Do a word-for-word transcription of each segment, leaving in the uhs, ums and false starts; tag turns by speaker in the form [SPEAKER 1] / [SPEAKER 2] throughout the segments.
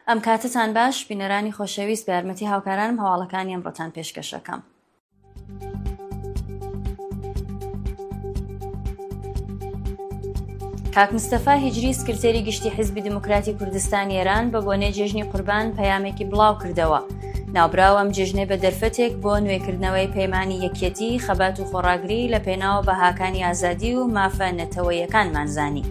[SPEAKER 1] ئەم کاتتان باش بینەرانی خۆشەویست بە یارمەتی هاوکارانم هەواڵەکانی ئەمڕۆتان پێشکەشەکەم. کاک مستەفا هیجری سکرتێری گشتی حیزبی دموکراتی کوردستانی ئێران بە بۆنەی جێژنی قوربان پەیامێکی بڵاو کردەوە. ناوبراو ئەم جێژنەی بە دەرفەتێک بۆ نوێکردنەوەی پەیمانی یەکێتی خەبات و خۆڕاگری لە پێناوە بەهاکانی ئازادی و مافە نەتەوەیەکانمان زانی.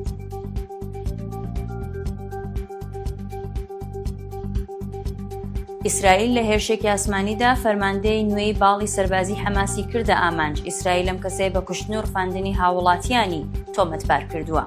[SPEAKER 1] ئیسرائیل لە هێرشێکی ئاسمانیدا فەرماندەی نوێی باڵی سەربازی حەماسی کردە ئامانج. ئیسرائیل ئەم کەسەی بە کوشتن و ڕفاندنی هاوڵاتیانی تۆمەتبار کردووە.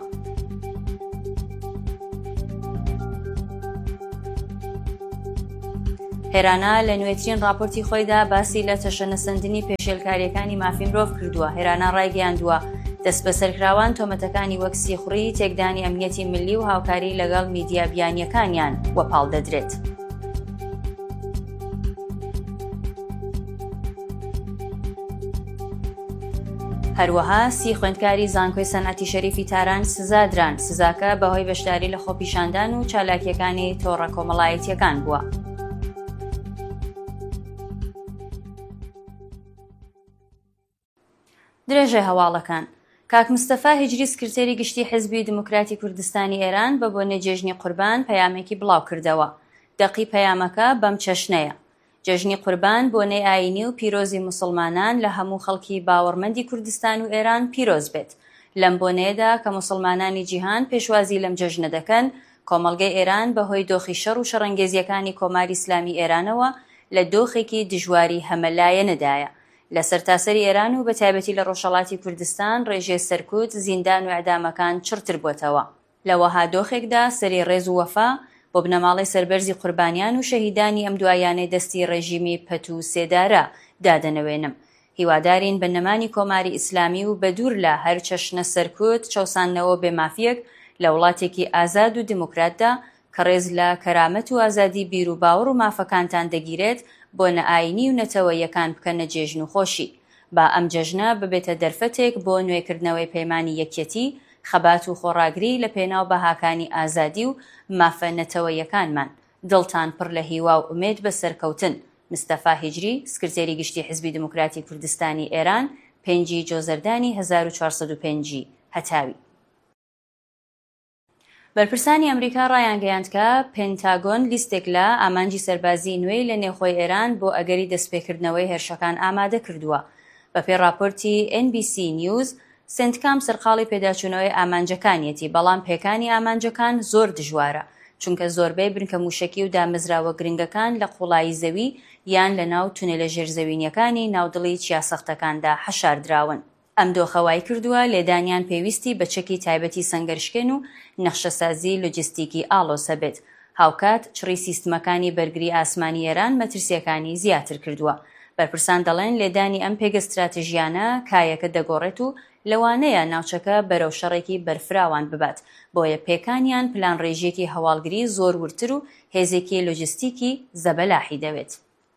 [SPEAKER 1] هێرانە لە نوێترین راپۆرتی خۆیدا باسی لە تەشەنەسەندنی پێشێلکاریەکانی مافی مرۆڤ کردووە. هێرانە ڕایگەیاندووە دەست بەسەرکراوان تۆمەتەکانی وەک سیخوڕی تێکدانی ئەمنیەتی ملی و هاوکاری لەگەڵ میدیا بیانیەکانیان وەپاڵ دەدرێت. هەروەها سی خوێندکاری زانکۆی سەنعەتی شەریفی تاران سزادران. سزاکە بەهۆی بەشداری لە خۆپیشاندان و چالاکیەکانی تۆڕە کۆمەڵایەتیەکان بووە. درێژە هەواڵەکان. کاک مستەفا هیجری سکرتێری گشتی حیزبی دموکراتی کوردستانی ئێران بە بۆنەی جێژنی قوربان پەیامێکی بڵاو کردەوە. دەقی پەیامەکە بەم چەشنەیە: جێژنی قوربان بۆنەی ئاینی و پیرۆزی موسڵمانان لە هەموو خەڵکی باوەڕمەندی کوردستان و ئێران پیرۆز بێت. لەم بۆنەیەدا کە موسڵمانانی جیهان پێشوازی لەم جەژنە دەکەن، کۆمەڵگەی ئێران بەهۆی دۆخی شەڕ و شەڕەنگێزیەکانی کۆماری ئیسلامی ئێرانەوە لە دۆخێکی دژواری هەمەلایەنەدایە. لە سەرتاسەری ئێران و بەتایبەتی لە ڕۆژهەڵاتی کوردستان ڕێژەی سەرکوت، زیندان و ئەعدامەکان چڕتر بووەتەوە. لە وەها دۆخێکدا سەری ڕێز و وەفا بۆ بنەماڵەی سەربەرزی قوربانیان و شەهیدانی ئەم دوایانەی دەستی ڕێژیمی پەت و سێدارە دادەنەوێنم. هیوادارین بەنەمانی کۆماری ئیسلامی و بەدوور لە هەر چەشنە سەرکوت چەوسانەوە بێمافیەک لە وڵاتێکی ئازاد و دموکراتدا کە ڕێز لە کەرامەت و ئازادی بیر و باوەڕ و مافەکانتان دەگیرێت بۆ نەئاینی و نەتەوەیەکان بکەنە جێژن و خۆشی. با ئەم جەژنە ببێتە دەرفەتێک بۆ نوێکردنەوەی پەیمانی یەکێتی خەبات و خۆڕاگری لە پێناو بەهاکانی ئازادی و مافە نەتەوەیەکانمان. دڵتان پڕ لە هیوا و ئومێد بە سەرکەوتن. مستەفا هیجری سکرتێری گشتی حیزبی دموکراتی کوردستانی ئێران، پێنجی جۆزەردانی هەزار و چوارسەد و پێنج هەتاوی. بەرپرسانی ئەمریکا ڕایانگەیاند کە پێنتاگۆن لیستێک لە ئامانجی سەربازی نوێی لە نێوخۆی ئێران بۆ ئەگەری دەستپێکردنەوەی هێرشەکان ئامادە کردووە. بەپێی راپۆرتی ئێن بی سی نیوز، سنتکام سەرقاڵی پێداچوونەوەی ئامانجەکانیەتی، بەڵام پێکانی ئامانجەکان زۆر دژوارە، چونکە زۆربەی بنکە موشەکی و دامەزراوە گرنگەکان لە قوڵایی زەوی یان لە ناو تونێلە ژێرزەوینیەکانی ناودڵی چیاسەختەکاندا حەشاردراون. ئەم دۆخەوای کردووە لێدانیان پێویستی بە چەکی تایبەتی سەنگەرشکێن و نەخشەسازی لۆجستیکی ئاڵۆسە بێت. هاوکات چڕی سیستمەکانی بەرگری ئاسمانی ئێران مەترسیەکانی زیاتر کردووە. بەرپرسان دەڵێن لێدانی ئەم پێگە استراتیژیانە کایەکە دەگۆڕێت و لەوانەیە ناوچەکە بەرەو شەڕێکی بەرفراوان ببات، بۆیە پێکانیان پلان ڕێژێکی هەواڵگری زۆر ورتر و هێزێکی لۆجستیکی زەبەلاحی دەوێت.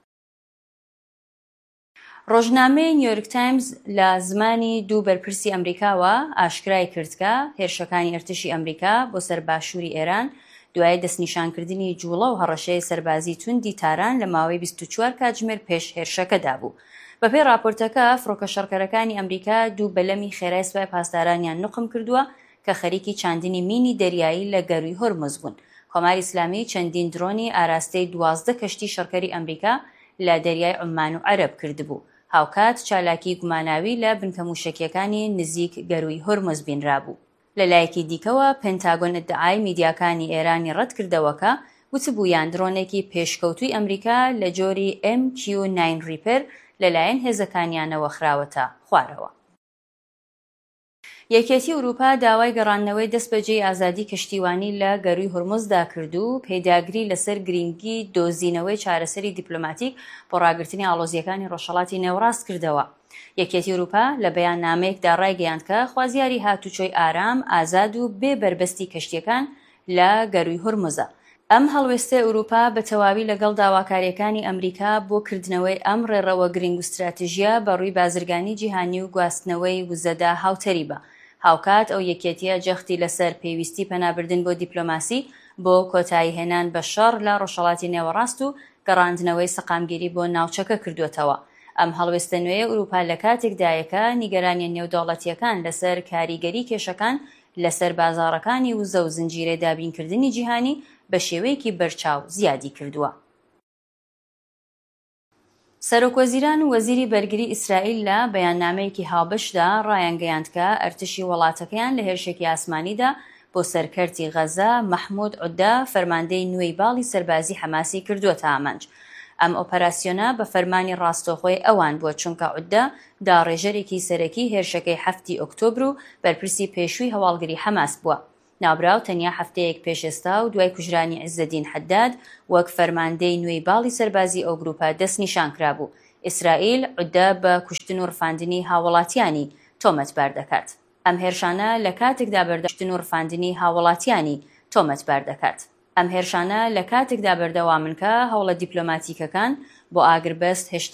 [SPEAKER 1] ڕۆژنامەی نیویۆرک تایمز لە زمانی دوو بەرپرسی ئەمریکاوە ئاشکرای کردکە هێرشەکانی ئەرتشی ئەمریکا بۆ سەر باشووری ئێران دوای دەستنیشانکردنی جوڵە و هەڕەشەی سەربازی توندی تاران لە ماوەی بیست و چوار کاتژمێر پێش هێرشەکەدا بوو. بەپێی راپۆرتەکە فڕۆکە شەڕکەرەکانی ئەمریکا دوو بەلەمی خێرای سوپای پاسدارانیان نوقم کردووە کە خەریکی چاندنی مینی دەریایی لە گەروی هۆرموز بوون. کۆماری ئیسلامی چەندین درۆنی ئاراستەی دوازدە کەشتی شەڕکەری ئەمریکا لە دەریای عومان و عەرەب کردبوو. هاوکات چالاکی گوماناوی لە بنکە موشەکیەکانی نزیک گەروی هۆرموز بینرابوو. لە لایەکی دیکەوە پێنتاگۆن ئیدعای میدیاکانی ئێرانی ڕەت کردەوەکە وتبوویان درۆنێکی پێشکەوتووی ئەمریکا لە جۆری ئێم کیو ناین ریپەر لەلایەن هێزەکانیانەوە خراوەتە خوارەوە. یەکێتی ئوروپا داوای گەڕانەوەی دەستبەجێی ئازادی کەشتیوانی لە گەروی هۆرموزدا کردو و پەیداگری لەسەر گرنگی دۆزینەوەی چارەسەری دیپلۆماتیک بۆ ڕاگررتنی ئاڵۆزیەکانی ڕۆژهەڵاتی نێوەڕاست کردەوە. یەکێتی ئوروپا لە بەیاننامەیەکدا ڕایگەیاند کە خوازیاری هاتوچۆی ئارام، ئازاد و بێ بەربەستی کەشتیەکان لە گەروی هۆرموزە. ئەم هەڵوێستەی ئوروپا بە تەواوی لەگەڵ داواکاریەکانی ئەمریکا بۆ کردنەوەی ئەم ڕێڕەوە گرنگ و استراتیژیە بە ڕووی بازرگانی جیهانی و گواستنەوەی وزەدا هاوتەری بە. هاوکات ئەو یەکێتیە جەختی لەسەر پێویستی پەنابردن بۆ دیپلۆماسی بۆ کۆتایی هێنان بە شەڕ لە ڕۆژهەڵاتی نێوەڕاست و گەڕاندنەوەی سەقامگیری بۆ ناوچەکە کردوێتەوە. ئەم هەڵوێستە نوێیە ئوروپا لە کاتێکدایەکە نیگەرانی نێودەوڵەتیەکان لەسەر کاریگەری کێشەکان لەسەر بازاڕەکانی وزە و زنجیرەی دابینکردنی جیهانی بە شێوەیەکی بەرچاو زیادی کردووە. سەرۆکوەزیران و وەزیری بەرگری ئیسرائیل لە بەیاننامەیەکی هاوبەشدا ڕایانگەیاند کە ئەرتشی وڵاتەکەیان لە هێرشێکی ئاسمانیدا بۆ سەرکەرتی غەزە مەحموود عودە فەرماندەی نوێی باڵی سەربازی حەماسی کردووەتە ئامانج. ئەم ئۆپەراسیۆنە بە فەرمانی ڕاستەوخۆی ئەوان بووە چونکە عودە داڕێژەرێکی سەرەکی هێرشەکەی هەفتی ئۆکتۆبر و بەرپرسی پێشووی هەواڵگری حەماس بووە. ناوبراو تەنیا هەفتەیەک پێشێستا و دوای کوژرانی عیزەدین حەداد وەک فەرماندەی نوێی باڵی سەربازی ئەو گروپە دەست نیشان کرابوو. ئیسرائیل عودە بە کوشتن و ڕفاندنی هاوڵاتیانی تۆمەتبار دەکات. ئەم هێرشانە لە کاتێکدا بەردەوامن و ڕفاندنی هاوڵاتیانی تۆمەتبار دەکات. ئەم هێرشانە لە کاتێکدا بەردەوامن کە هەوڵە دیپلۆماتیکەکان بۆ ئاگربەست هێشتا